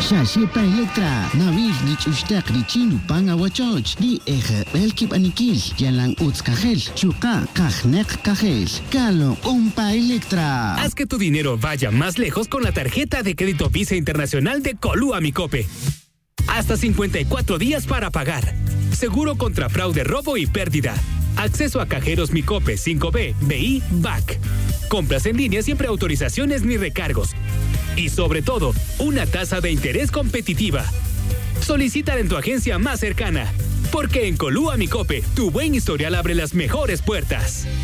Shashepa Electra, Navil Lich Ustak Richinu Panga Wachoch, Di Eje Belkip Anikil, Yalan Utz Kajel, Chuka, Kajnek Kajel, Kalo Umpa Electra. Haz que tu dinero vaya más lejos con la tarjeta de crédito Visa Internacional de Colúa Mi Cope. Hasta 54 días para pagar. Seguro contra fraude, robo y pérdida. Acceso a cajeros Mi Cope 5B, BI, BAC. Compras en línea siempre autorizaciones ni recargos. Y sobre todo, una tasa de interés competitiva. Solicítala en tu agencia más cercana. Porque en Colúa Mi Cope, tu buen historial abre las mejores puertas.